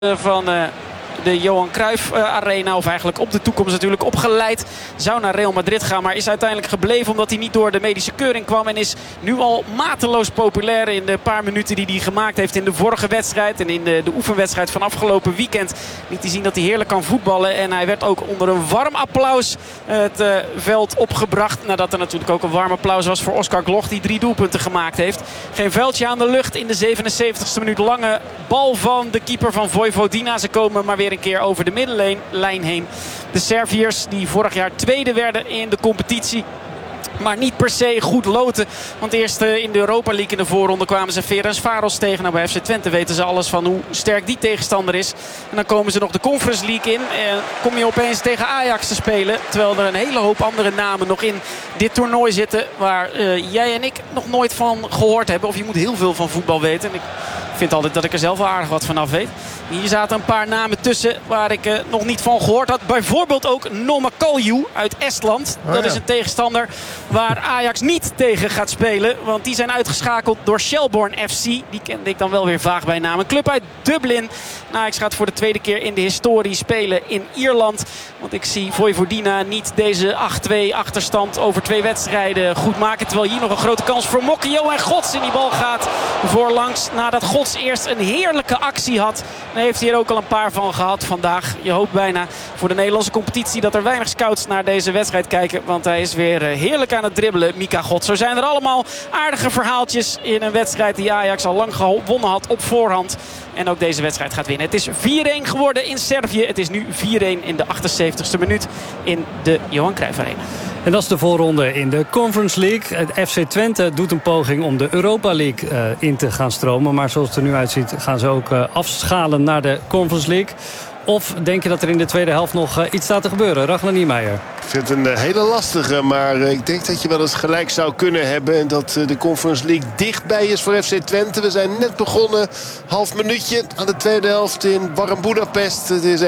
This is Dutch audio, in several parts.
van de Johan Cruijff Arena. Of eigenlijk op de toekomst natuurlijk opgeleid. Zou naar Real Madrid gaan. Maar is uiteindelijk gebleven omdat hij niet door de medische keuring kwam. En is nu al mateloos populair in de paar minuten die hij gemaakt heeft in de vorige wedstrijd. En in de oefenwedstrijd van afgelopen weekend. Liet hij zien dat hij heerlijk kan voetballen. En hij werd ook onder een warm applaus het veld opgebracht. Nadat er natuurlijk ook een warm applaus was voor Oscar Gloch. Die 3 doelpunten gemaakt heeft. Geen veldje aan de lucht in de 77ste minuut. Lange bal van de keeper van Vojvodina. Ze komen maar weer een keer over de middenlijn heen. De Serviërs die vorig jaar tweede werden in de competitie. Maar niet per se goed loten. Want eerst in de Europa League in de voorronde kwamen ze Ferencváros tegen. Nou, bij FC Twente weten ze alles van hoe sterk die tegenstander is. En dan komen ze nog de Conference League in. En kom je opeens tegen Ajax te spelen. Terwijl er een hele hoop andere namen nog in dit toernooi zitten. Waar jij en ik nog nooit van gehoord hebben. Of je moet heel veel van voetbal weten. En ik vind altijd dat ik er zelf wel aardig wat vanaf weet. Hier zaten een paar namen tussen waar ik nog niet van gehoord had. Bijvoorbeeld ook Noma Kalju uit Estland. Dat is een tegenstander waar Ajax niet tegen gaat spelen. Want die zijn uitgeschakeld door Shelbourne FC. Die kende ik dan wel weer vaag bij naam. Een club uit Dublin. Ajax gaat voor de tweede keer in de historie spelen in Ierland. Want ik zie Vojvodina niet deze 8-2 achterstand over 2 wedstrijden goed maken. Terwijl hier nog een grote kans voor Mokio. En Gods in die bal gaat voorlangs. Nadat Gods eerst een heerlijke actie had. Daar heeft hij er ook al een paar van gehad vandaag. Je hoopt bijna voor de Nederlandse competitie dat er weinig scouts naar deze wedstrijd kijken. Want hij is weer heerlijk aan het dribbelen, Mika Gods. Zo zijn er allemaal aardige verhaaltjes in een wedstrijd die Ajax al lang gewonnen had op voorhand. En ook deze wedstrijd gaat winnen. Het is 4-1 geworden in Servië. Het is nu 4-1 in de 78ste minuut in de Johan Cruijff Arena. En dat is de voorronde in de Conference League. Het FC Twente doet een poging om de Europa League in te gaan stromen. Maar zoals het er nu uitziet gaan ze ook afschalen naar de Conference League. Of denk je dat er in de tweede helft nog iets staat te gebeuren? Ragnar Niemeyer. Ik vind het een hele lastige, maar ik denk dat je wel eens gelijk zou kunnen hebben. En dat de Conference League dichtbij is voor FC Twente. We zijn net begonnen, half minuutje aan de tweede helft in Warm Budapest. Het is 1-0.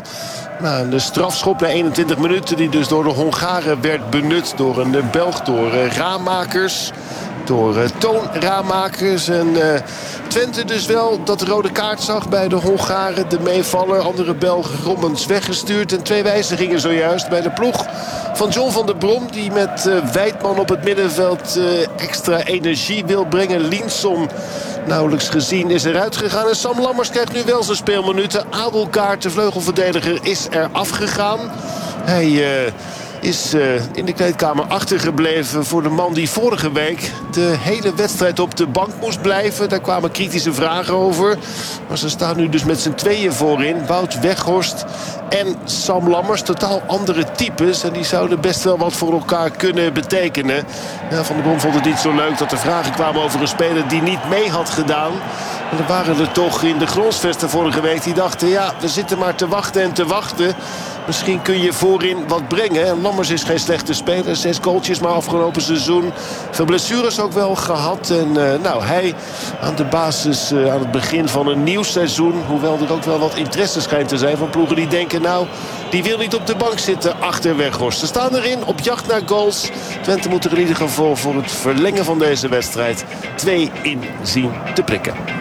Nou, de strafschop na 21 minuten die dus door de Hongaren werd benut. Door een Belg, door Raamakers. Door toonraamakers. En Twente dus wel dat de rode kaart zag bij de Hongaren. De meevaller, andere Belgen rommens weggestuurd. En 2 wijzigingen zojuist bij de ploeg van John van der Brom. Die met Wijtman op het middenveld extra energie wil brengen. Linson nauwelijks gezien is eruit gegaan. En Sam Lammers krijgt nu wel zijn speelminuten. Abelkaart, de vleugelverdediger, is er afgegaan. Hij is in de kleedkamer achtergebleven voor de man die vorige week de hele wedstrijd op de bank moest blijven. Daar kwamen kritische vragen over. Maar ze staan nu dus met z'n tweeën voorin. Wout Weghorst en Sam Lammers. Totaal andere types. En die zouden best wel wat voor elkaar kunnen betekenen. Ja, Van der Brom vond het niet zo leuk dat er vragen kwamen over een speler die niet mee had gedaan. Maar er waren er toch in de Gronsvesten vorige week die dachten, ja, we zitten maar te wachten en te wachten. Misschien kun je voorin wat brengen. En Lammers is geen slechte speler. 6 goaltjes maar afgelopen seizoen. Veel blessures ook wel gehad. En nou, hij aan de basis aan het begin van een nieuw seizoen. Hoewel er ook wel wat interesse schijnt te zijn van ploegen die denken, nou, die wil niet op de bank zitten achter Weghorst. Ze staan erin op jacht naar goals. Twente moet er in ieder geval voor het verlengen van deze wedstrijd 2 in zien te prikken.